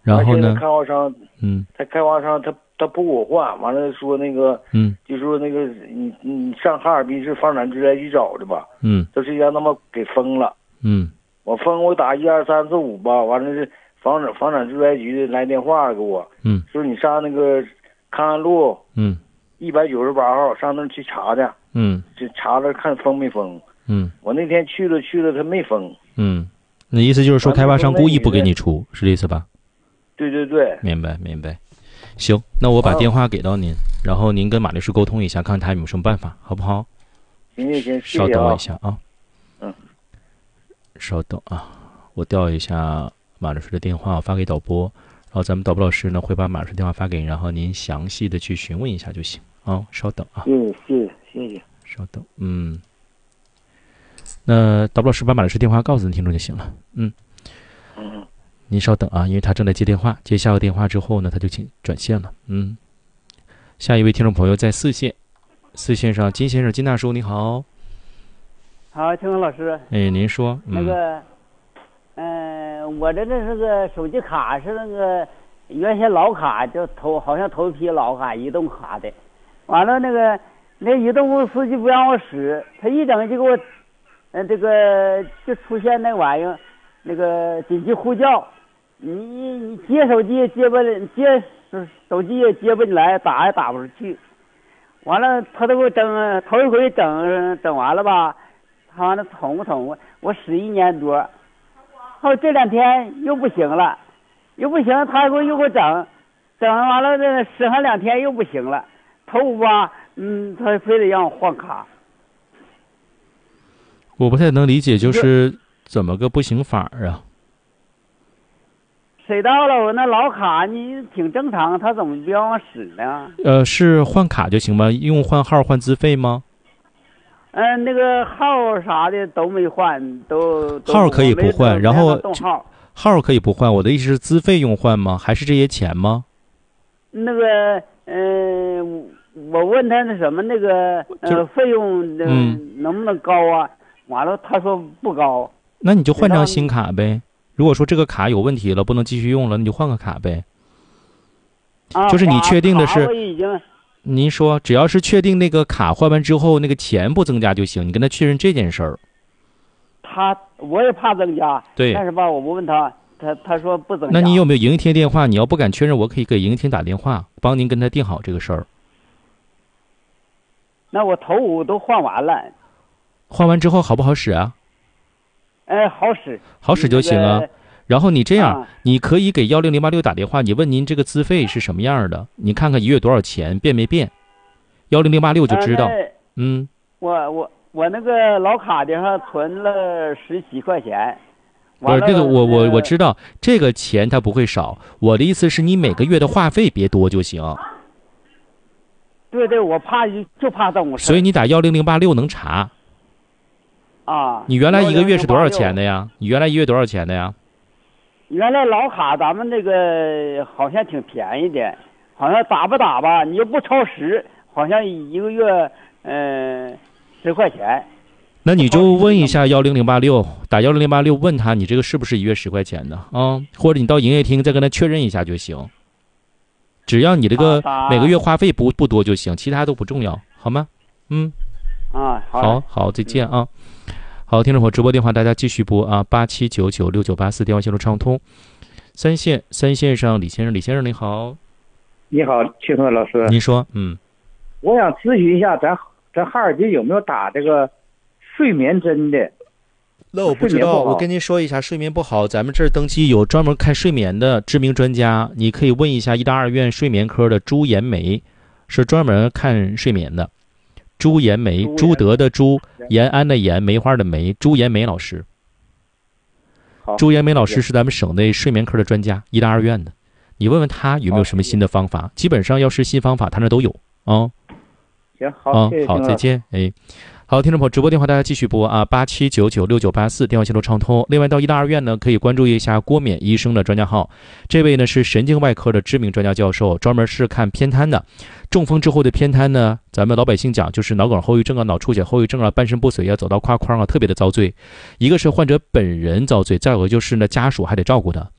然后呢？ 开发商，他开发商他不给我换，完了说那个，就说那个你上哈尔滨市房产住宅局找的吧，都是让他们给封了，我打12345吧，完了是房产住宅局的来电话给我，说你上那个康安路，198号上那儿去查去，就查了看封没封，我那天去了他没封， 那意思就是说开发商故意不给你出，是这意思吧？ 对对对， 明白。行，那我把电话给到您，然后您跟马律师沟通一下，看看他有没有什么办法，好不好？ 行， 稍等我一下啊。稍等啊，我调一下马律师的电话，我发给导播，然后咱们导播老师呢会把马律师电话发给您，然后您详细的去询问一下就行啊。稍等啊。 谢谢。 稍等，那导播老师把马律师电话告诉听众就行了，您稍等啊，因为他正在接电话，接下个电话之后呢，他就请转线了。下一位听众朋友在四线上，金先生，金大叔，你好。 好，请问老师。 您说。 那个，我这是个手机卡，是那个原先老卡，就好像头一批老卡，移动卡的。完了那移动公司就不让我使，他一整就给我，这个就出现那玩意儿，那个紧急呼叫。你接手机也接不进来，打也打不出去。完了，他都给我整，头一回整完了吧，他完了捅我使1年多，后这2天又不行了，他又给我整完了，使上2天又不行了，头吧，他非得让我换卡。 我不太能理解，就是怎么个不行法啊？ 谁到了我那老卡，你挺正常，他怎么不让我使呢？ 是换卡就行吗？用换号换资费吗？ 那个号啥的都没换，都号可以不换，然后号可以不换。我的意思是资费用换吗？还是这些钱吗？ 那个我问他那什么那个费用能不能高啊？完了他说不高。 那你就换张新卡呗。如果说这个卡有问题了，不能继续用了，你就换个卡呗。就是你确定的是，您说只要是确定那个卡换完之后那个钱不增加就行，你跟他确认这件事儿。 我也怕增加， 对， 但是吧，我不问他说不增加。 那你有没有营业厅电话？你要不敢确认，我可以给营业厅打电话，帮您跟他定好这个事儿。 那我头5都换完了， 换完之后好不好使啊？好使就行啊。然后你这样，你可以给10086打电话，你问您这个资费是什么样的，你看看1月多少钱，变没变，10086就知道。 我那个老卡顶上存了17块钱。 不是这个，我知道这个钱它不会少。我的意思是你每个月的话费别多就行。 对，我怕就怕这种事。 所以你打10086能查。你原来1个月是多少钱的呀？ 原来老卡咱们这个好像挺便宜的，好像打吧，你又不超10，好像1个月10块钱。 那你就问一下10086，打10086问他你这个是不是1月10块钱的啊？或者你到营业厅再跟他确认一下就行。只要你这个每个月话费不多就行，其他都不重要，好吗？好，再见啊。好，听众朋友，直播电话大家继续拨啊，87996984电话线路畅通。三线上李先生你好。 你好，庆贺老师。 您说。 我想咨询一下，咱哈尔滨有没有打这个睡眠针的？ 那我不知道，我跟您说一下，睡眠不好，咱们这儿登记有专门看睡眠的知名专家，你可以问一下医大2院睡眠科的朱延梅，是专门看睡眠的。朱延梅，朱德的朱，延安的延，梅花的梅，朱延梅老师。朱延梅老师是咱们省内睡眠科的专家，医大2院的。你问问他有没有什么新的方法，基本上要是新方法，他那都有啊。 行，好， 好，再见。好，听众朋友，直播电话大家继续拨啊，87996984电话线路畅通。另外到医大2院呢，可以关注一下郭勉医生的专家号，这位呢是神经外科的知名专家教授，专门是看偏瘫的。中风之后的偏瘫呢，咱们老百姓讲就是脑梗后遗症啊、脑出血后遗症啊、半身不遂啊、走到胯框啊，特别的遭罪。一个是患者本人遭罪，再有个就是呢家属还得照顾他。